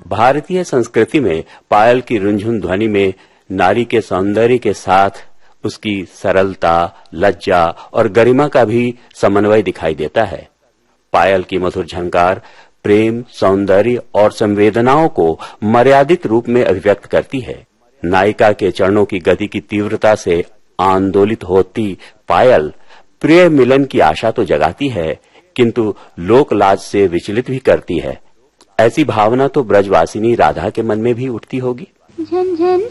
भारतीय संस्कृति में पायल की रुंझुन ध्वनि में नारी के सौंदर्य के साथ उसकी सरलता, लज्जा और गरिमा का भी समन्वय दिखाई देता है। पायल की मधुर झंकार प्रेम, सौंदर्य और संवेदनाओं को मर्यादित रूप में अभिव्यक्त करती है। नायिका के चरणों की गति की तीव्रता से आंदोलित होती पायल प्रिय मिलन की आशा तो जगाती है, किंतु लोक लाज से विचलित भी करती है। ऐसी भावना तो ब्रजवासिनी राधा के मन में भी उठती होगी। झन झन